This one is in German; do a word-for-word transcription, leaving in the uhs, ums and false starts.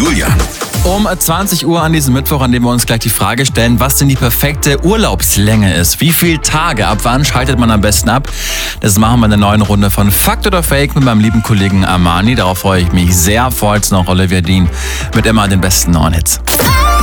Julian. Um zwanzig Uhr an diesem Mittwoch, an dem wir uns gleich die Frage stellen, was denn die perfekte Urlaubslänge ist. Wie viele Tage, ab wann schaltet man am besten ab? Das machen wir in der neuen Runde von Fakt oder Fake mit meinem lieben Kollegen Armani. Darauf freue ich mich sehr. Vorher jetzt noch Olivia Dean mit immer den besten neuen Hits.